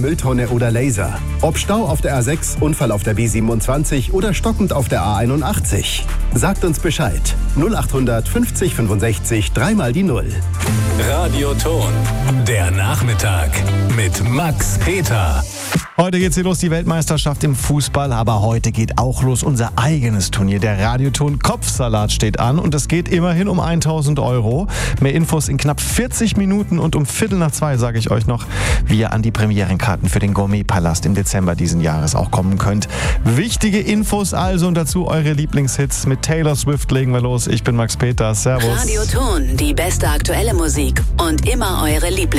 Mülltonne oder Laser. Ob Stau auf der A6, Unfall auf der B27 oder stockend auf der A81. Sagt uns Bescheid. 0800 50 65 3 die 0. Radioton, der Nachmittag mit Max Peter. Heute geht's hier los, die Weltmeisterschaft im Fußball, aber heute geht auch los unser eigenes Turnier. Der Radioton Kopfsalat steht an und es geht immerhin um 1.000 €. Mehr Infos in knapp 40 Minuten und um 1:15 sage ich euch noch, wie ihr an die Premierenkarten für den Gourmetpalast im Dezember diesen Jahres auch kommen könnt. Wichtige Infos also und dazu eure Lieblingshits. Mit Taylor Swift legen wir los. Ich bin Max Peter. Servus. Radioton, die beste aktuelle Musik und immer eure Lieblings.